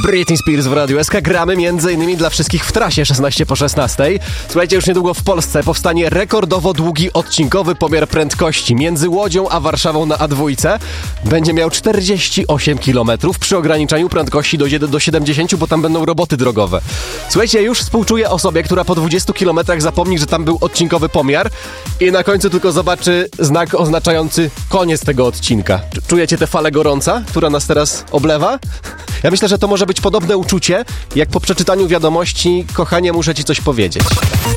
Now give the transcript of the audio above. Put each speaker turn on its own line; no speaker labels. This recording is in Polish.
Britney Spears w Radiu SK. Gramy m.in. dla wszystkich w trasie 16 po 16. Słuchajcie, już niedługo w Polsce powstanie rekordowo długi odcinkowy pomiar prędkości między Łodzią a Warszawą na A2. Będzie miał 48 km przy ograniczeniu prędkości do 70, bo tam będą roboty drogowe. Słuchajcie, już współczuję osobie, która po 20 km zapomni, że tam był odcinkowy pomiar i na końcu tylko zobaczy znak oznaczający koniec tego odcinka. Czujecie tę falę gorąca, która nas teraz oblewa? Ja myślę, że to może być podobne uczucie, jak po przeczytaniu wiadomości: kochanie, muszę ci coś powiedzieć.